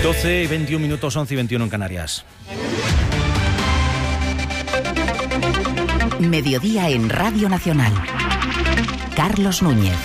12 y 21 minutos, 11 y 21 en Canarias. Mediodía en Radio Nacional. Carlos Núñez.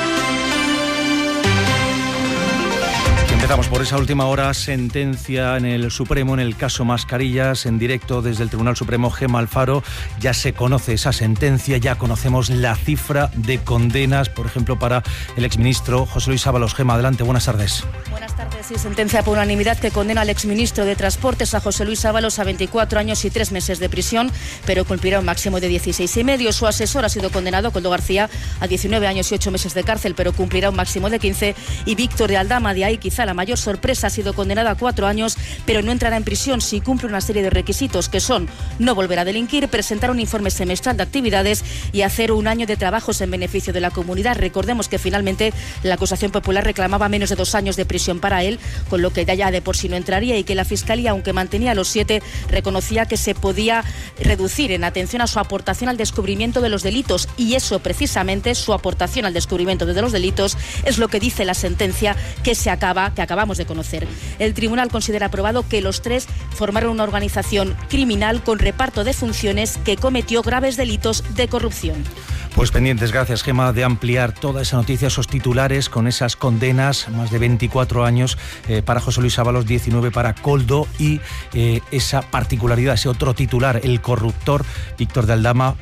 Empezamos por esa última hora, sentencia en el Supremo en el caso Mascarillas, en directo desde el Tribunal Supremo, Gemma Alfaro. Ya se conoce esa sentencia, ya conocemos la cifra de condenas, por ejemplo, para el exministro José Luis Ábalos. Gemma, adelante, buenas tardes. Buenas tardes, sí, sentencia por unanimidad que condena al exministro de Transportes, a José Luis Ábalos, a 24 años y 3 meses de prisión, pero cumplirá un máximo de 16 y medio. Su asesor ha sido condenado, Koldo García, a 19 años y 8 meses de cárcel, pero cumplirá un máximo de 15. Y Víctor de Aldama, de ahí quizá la mayor sorpresa, ha sido condenado a 4 años, pero no entrará en prisión si cumple una serie de requisitos, que son no volver a delinquir, presentar un informe semestral de actividades y hacer un año de trabajos en beneficio de la comunidad. Recordemos que finalmente la acusación popular reclamaba menos de 2 años de prisión para él, con lo que ya de por sí no entraría, y que la Fiscalía, aunque mantenía los 7, reconocía que se podía reducir en atención a su aportación al descubrimiento de los delitos, y eso precisamente, su aportación al descubrimiento de los delitos, es lo que dice la sentencia que acabamos de conocer. El tribunal considera aprobado que los 3 formaron una organización criminal con reparto de funciones que cometió graves delitos de corrupción. Pues pendientes, gracias Gemma, de ampliar toda esa noticia, esos titulares con esas condenas, más de 24 años para José Luis Ábalos, 19 para Koldo, y esa particularidad, ese otro titular, el corruptor Víctor de Aldama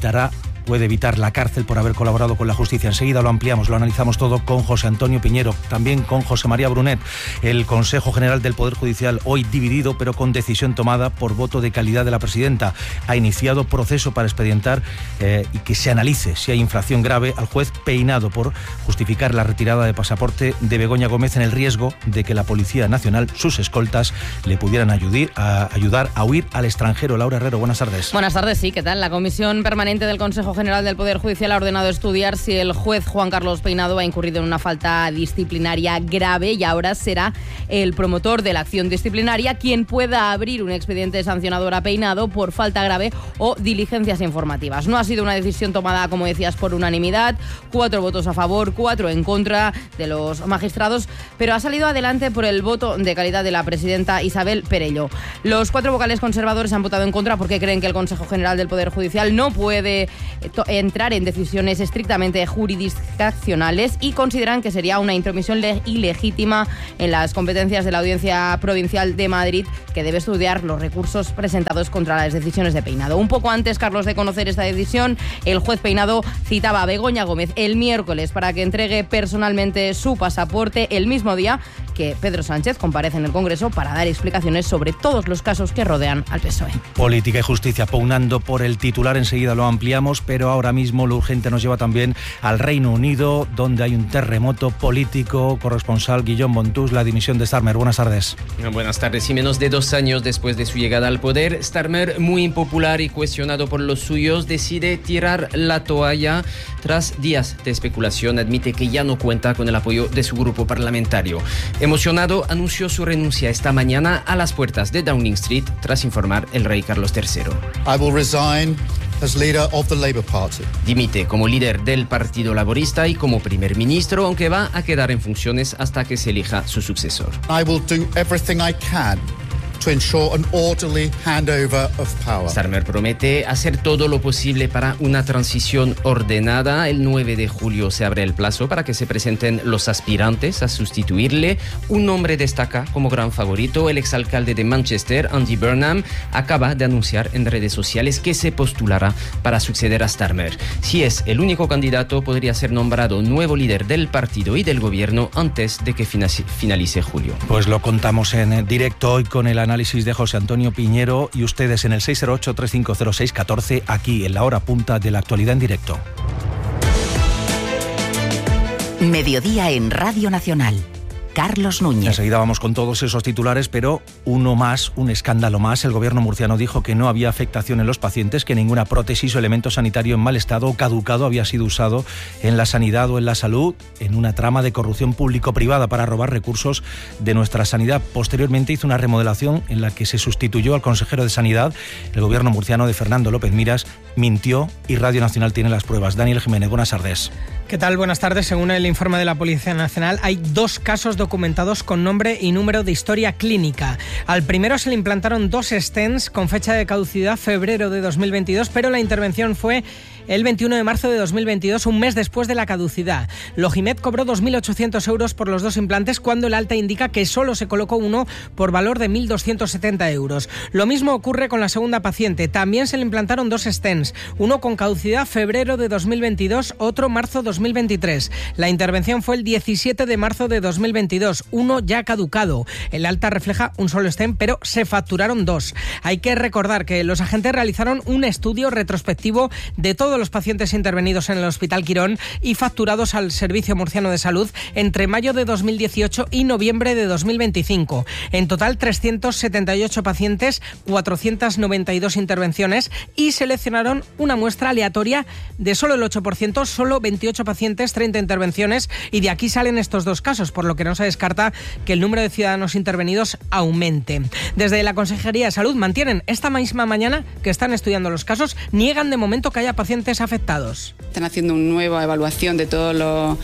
puede evitar la cárcel por haber colaborado con la justicia. Enseguida lo ampliamos, lo analizamos todo con José Antonio Piñero, también con José María Brunet. El Consejo General del Poder Judicial, hoy dividido, pero con decisión tomada por voto de calidad de la presidenta. Ha iniciado proceso para expedientar y que se analice si hay infracción grave al juez Peinado por justificar la retirada de pasaporte de Begoña Gómez, en el riesgo de que la Policía Nacional, sus escoltas, le pudieran ayudar a huir al extranjero. Laura Herrero, buenas tardes. Buenas tardes, sí, ¿qué tal? La Comisión Permanente del Consejo General del Poder Judicial ha ordenado estudiar si el juez Juan Carlos Peinado ha incurrido en una falta disciplinaria grave, y ahora será el promotor de la acción disciplinaria quien pueda abrir un expediente sancionador a Peinado por falta grave o diligencias informativas. No ha sido una decisión tomada, como decías, por unanimidad, 4 votos a favor, 4 en contra de los magistrados, pero ha salido adelante por el voto de calidad de la presidenta Isabel Perello. Los 4 vocales conservadores han votado en contra porque creen que el Consejo General del Poder Judicial no puede entrar en decisiones estrictamente jurisdiccionales, y consideran que sería una intromisión ilegítima en las competencias de la Audiencia Provincial de Madrid, que debe estudiar los recursos presentados contra las decisiones de Peinado. Un poco antes, Carlos, de conocer esta decisión, el juez Peinado citaba a Begoña Gómez el miércoles para que entregue personalmente su pasaporte, el mismo día que Pedro Sánchez comparece en el Congreso para dar explicaciones sobre todos los casos que rodean al PSOE. Política y justicia pugnando por el titular, enseguida lo ampliamos, pero ahora mismo lo urgente nos lleva también al Reino Unido, donde hay un terremoto político. Corresponsal Guillón Montús, la dimisión de Starmer. Buenas tardes. Buenas tardes. Y menos de 2 años después de su llegada al poder, Starmer, muy impopular y cuestionado por los suyos, decide tirar la toalla. Tras días de especulación, admite que ya no cuenta con el apoyo de su grupo parlamentario. Emocionado, anunció su renuncia esta mañana a las puertas de Downing Street, tras informar el rey Carlos III. I will resign as leader of the Labour Party. Dimite como líder del Partido Laborista y como primer ministro, aunque va a quedar en funciones hasta que se elija su sucesor. I will do everything I can to ensure an orderly handover of power. Starmer promete hacer todo lo posible para una transición ordenada. El 9 de julio se abre el plazo para que se presenten los aspirantes a sustituirle. Un nombre destaca como gran favorito. El exalcalde de Manchester, Andy Burnham, acaba de anunciar en redes sociales que se postulará para suceder a Starmer. Si es el único candidato, podría ser nombrado nuevo líder del partido y del gobierno antes de que finalice julio. Pues lo contamos en directo hoy con el análisis de José Antonio Piñero, y ustedes en el 608-3506-14, aquí en la hora punta de la actualidad en directo. Mediodía en Radio Nacional. Carlos Núñez. Enseguida vamos con todos esos titulares, pero uno más, un escándalo más. El gobierno murciano dijo que no había afectación en los pacientes, que ninguna prótesis o elemento sanitario en mal estado o caducado había sido usado en la sanidad o en la salud, en una trama de corrupción público-privada para robar recursos de nuestra sanidad. Posteriormente hizo una remodelación en la que se sustituyó al consejero de Sanidad. El gobierno murciano de Fernando López Miras mintió, y Radio Nacional tiene las pruebas. Daniel Jiménez, buenas tardes. ¿Qué tal? Buenas tardes. Según el informe de la Policía Nacional, hay 2 casos documentados con nombre y número de historia clínica. Al primero se le implantaron 2 stents con fecha de caducidad febrero de 2022, pero la intervención fue el 21 de marzo de 2022, un mes después de la caducidad. Logimed cobró 2.800 euros por los 2 implantes cuando el alta indica que solo se colocó uno por valor de 1.270 euros. Lo mismo ocurre con la segunda paciente. También se le implantaron 2 stents, uno con caducidad febrero de 2022, otro marzo 2023. La intervención fue el 17 de marzo de 2022, uno ya caducado. El alta refleja un solo stent, pero se facturaron 2. Hay que recordar que los agentes realizaron un estudio retrospectivo de todos los pacientes intervenidos en el Hospital Quirón y facturados al Servicio Murciano de Salud entre mayo de 2018 y noviembre de 2025. En total, 378 pacientes, 492 intervenciones y seleccionaron una muestra aleatoria de solo el 8%, solo 28 pacientes, 30 intervenciones, y de aquí salen estos 2 casos, por lo que no se descarta que el número de ciudadanos intervenidos aumente. Desde la Consejería de Salud mantienen esta misma mañana que están estudiando los casos, niegan de momento que haya pacientes afectados. Están haciendo una nueva evaluación de todos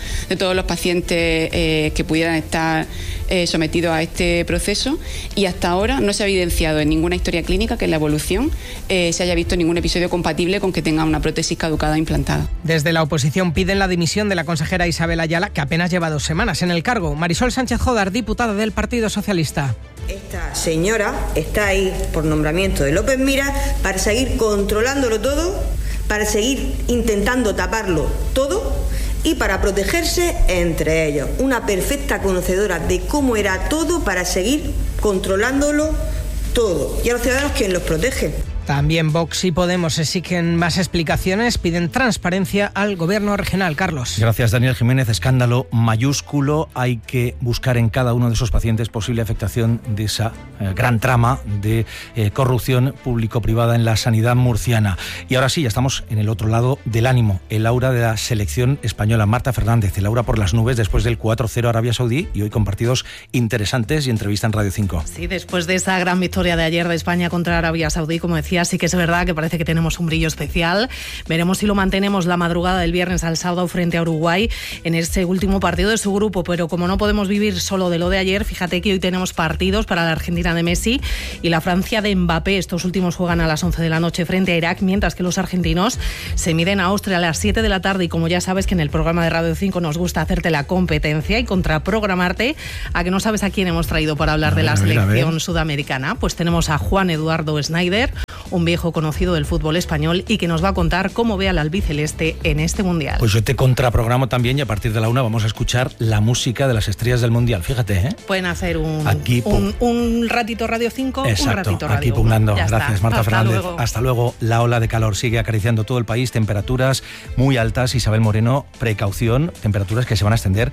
los pacientes que pudieran estar sometidos a este proceso, y hasta ahora no se ha evidenciado en ninguna historia clínica que en la evolución se haya visto ningún episodio compatible con que tenga una prótesis caducada implantada. Desde la oposición piden la dimisión de la consejera Isabel Ayala, que apenas lleva 2 semanas en el cargo. Marisol Sánchez Jodar, diputada del Partido Socialista. Esta señora está ahí por nombramiento de López Miras para seguir controlándolo todo, para seguir intentando taparlo todo y para protegerse entre ellos. Una perfecta conocedora de cómo era todo para seguir controlándolo todo. Y a los ciudadanos, ¿quién los protege? También Vox y Podemos exigen más explicaciones, piden transparencia al gobierno regional. Carlos. Gracias, Daniel Jiménez. Escándalo mayúsculo. Hay que buscar en cada uno de esos pacientes posible afectación de esa gran trama de corrupción público-privada en la sanidad murciana. Y ahora sí, ya estamos en el otro lado del ánimo. El aura de la selección española. Marta Fernández, el aura por las nubes después del 4-0 a Arabia Saudí y hoy con partidos interesantes y entrevista en Radio 5. Sí, después de esa gran victoria de ayer de España contra Arabia Saudí, como decía, sí que es verdad que parece que tenemos un brillo especial. Veremos si lo mantenemos la madrugada del viernes al sábado frente a Uruguay en ese último partido de su grupo, pero como no podemos vivir solo de lo de ayer, fíjate que hoy tenemos partidos para la Argentina de Messi y la Francia de Mbappé. Estos últimos juegan a las 11 de la noche frente a Irak, mientras que los argentinos se miden a Austria a las 7 de la tarde, y como ya sabes que en el programa de Radio 5 nos gusta hacerte la competencia y contraprogramarte, a que no sabes a quién hemos traído para hablar de la selección sudamericana. Pues tenemos a Juan Eduardo Schneider, un viejo conocido del fútbol español, y que nos va a contar cómo ve al albiceleste en este Mundial. Pues yo te contraprogramo también, y a partir de la 1 vamos a escuchar la música de las estrellas del Mundial. Fíjate, ¿eh? Pueden hacer un ratito Radio 5, exacto, un ratito Radio aquí pugnando. 1. Gracias, Marta Fernández. Luego. Hasta luego. La ola de calor sigue acariciando todo el país, temperaturas muy altas. Isabel Moreno, precaución, temperaturas que se van a extender,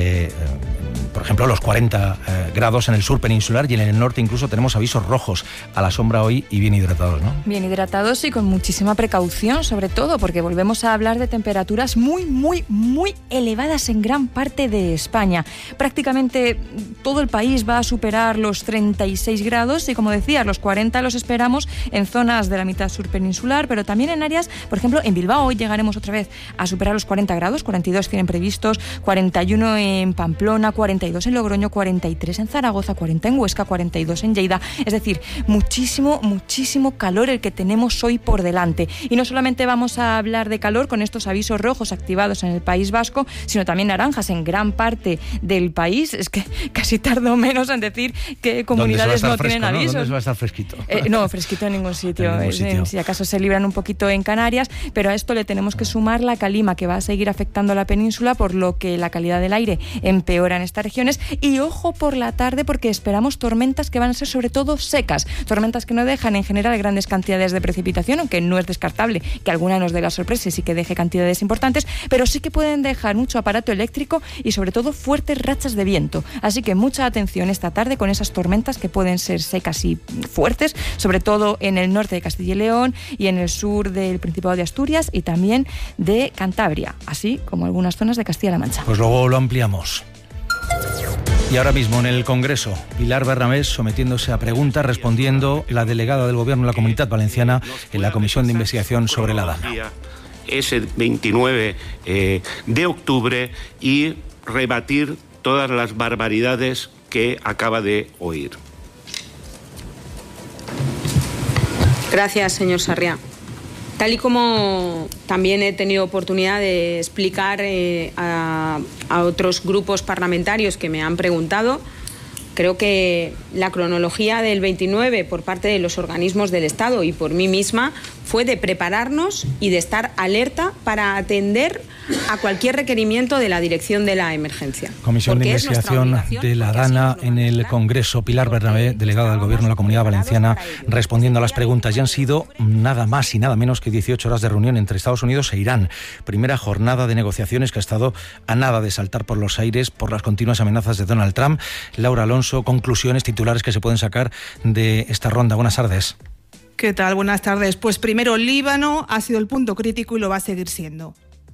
por ejemplo, los 40 grados en el sur peninsular, y en el norte incluso tenemos avisos rojos a la sombra hoy, y bien hidratados, ¿no? Bien hidratados y con muchísima precaución, sobre todo porque volvemos a hablar de temperaturas muy elevadas en gran parte de España. Prácticamente todo el país va a superar los 36 grados y, como decía, los 40 los esperamos en zonas de la mitad sur peninsular, pero también en áreas, por ejemplo, en Bilbao hoy llegaremos otra vez a superar los 40 grados, 42 tienen previstos, 41 en Pamplona, 42 en Logroño, 43 en Zaragoza, 40 en Huesca, 42 en Lleida. Es decir, muchísimo calor el que tenemos hoy por delante. Y no solamente vamos a hablar de calor con estos avisos rojos activados en el País Vasco, sino también naranjas en gran parte del país. Es que casi tardo menos en decir que comunidades no tienen avisos. ¿Dónde se va a estar fresquito? No, fresquito en ningún sitio. Si acaso se libran un poquito en Canarias, pero a esto le tenemos que sumar la calima, que va a seguir afectando a la península, por lo que la calidad del aire empeora en estas regiones. Y ojo por la tarde, porque esperamos tormentas que van a ser sobre todo secas, tormentas que no dejan en general grandes cantidades de precipitación, aunque no es descartable que alguna nos dé la sorpresa y sí que deje cantidades importantes, pero sí que pueden dejar mucho aparato eléctrico y sobre todo fuertes rachas de viento. Así que mucha atención esta tarde con esas tormentas que pueden ser secas y fuertes, sobre todo en el norte de Castilla y León y en el sur del Principado de Asturias y también de Cantabria, así como algunas zonas de Castilla-La Mancha. Pues luego lo ampliamos. Y ahora mismo en el Congreso, Pilar Bernabés sometiéndose a preguntas, respondiendo la delegada del Gobierno de la Comunitat Valenciana en la Comisión de Investigación sobre la Dana. ese 29 de octubre y rebatir todas las barbaridades que acaba de oír. Gracias, señor Sarriá. Tal y como también he tenido oportunidad de explicar a otros grupos parlamentarios que me han preguntado, creo que la cronología del 29 por parte de los organismos del Estado y por mí misma fue de prepararnos y de estar alerta para atender a cualquier requerimiento de la dirección de la emergencia. Comisión de Investigación de la DANA en el Congreso. Pilar Bernabé, delegada del Gobierno de la Comunidad Valenciana, respondiendo a las preguntas. Ya han sido nada más y nada menos que 18 horas de reunión entre Estados Unidos e Irán. Primera jornada de negociaciones que ha estado a nada de saltar por los aires por las continuas amenazas de Donald Trump. Laura Alonso, conclusiones, titulares que se pueden sacar de esta ronda. Buenas tardes. ¿Qué tal? Buenas tardes. Pues primero, Líbano ha sido el punto crítico y lo va a seguir siendo.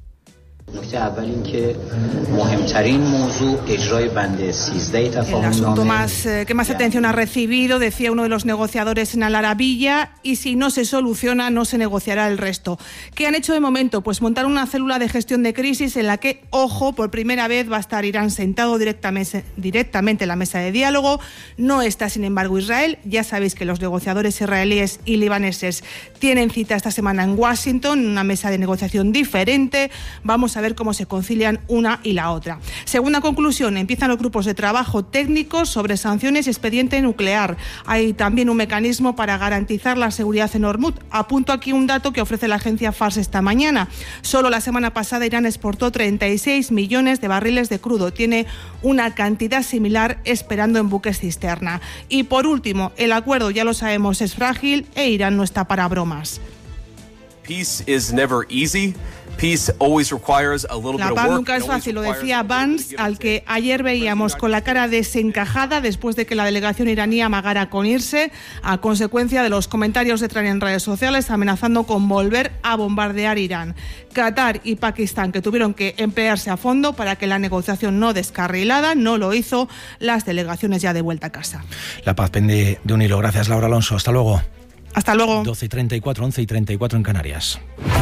El asunto que más atención ha recibido, decía uno de los negociadores en Al Arabiyya, y si no se soluciona, no se negociará el resto. ¿Qué han hecho de momento? Pues montar una célula de gestión de crisis en la que, ojo, por primera vez va a estar Irán sentado directamente en la mesa de diálogo. No está, sin embargo, Israel. Ya sabéis que los negociadores israelíes y libaneses tienen cita esta semana en Washington, en una mesa de negociación diferente. Vamos a ver cómo se concilian una y la otra. Segunda conclusión, empiezan los grupos de trabajo técnicos sobre sanciones y expediente nuclear. Hay también un mecanismo para garantizar la seguridad en Hormuz. Apunto aquí un dato que ofrece la agencia Fars esta mañana. Solo la semana pasada Irán exportó 36 millones de barriles de crudo. Tiene una cantidad similar esperando en buques cisterna. Y por último, el acuerdo, ya lo sabemos, es frágil e Irán no está para bromas. Peace is never easy. Peace always requires a little bit of work. La paz nunca es fácil, lo decía Vance, al que ayer veíamos con la cara desencajada después de que la delegación iraní amagara con irse a consecuencia de los comentarios de Trump en redes sociales amenazando con volver a bombardear Irán. Qatar y Pakistán, que tuvieron que emplearse a fondo para que la negociación no descarrilada, no lo hizo las delegaciones ya de vuelta a casa. La paz pende de un hilo. Gracias, Laura Alonso. Hasta luego. Hasta luego. 12:34, 11:34 en Canarias.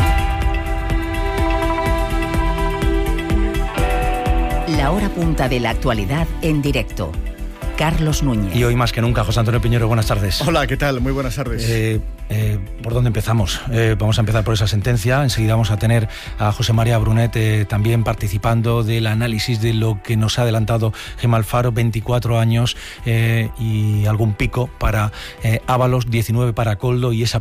La hora punta de la actualidad en directo. Carlos Núñez. Y hoy más que nunca, José Antonio Piñero, buenas tardes. Hola, ¿qué tal? Muy buenas tardes. ¿Por dónde empezamos? Vamos a empezar por esa sentencia. Enseguida vamos a tener a José María Brunet también participando del análisis de lo que nos ha adelantado Gemma Alfaro, 24 años y algún pico para Ábalos, 19 para Koldo y esa